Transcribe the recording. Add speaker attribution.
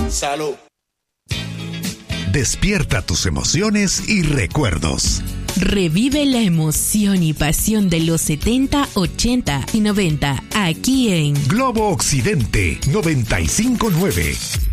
Speaker 1: Salud.
Speaker 2: Despierta tus emociones y recuerdos.
Speaker 3: Revive la emoción y pasión de los 70, 80 y 90 aquí en
Speaker 2: Globo Occidente 95.9.